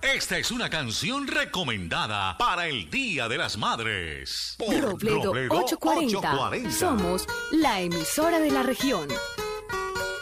Esta es una canción recomendada para el Día de las Madres. Por Robledo 840. Somos la emisora de la región.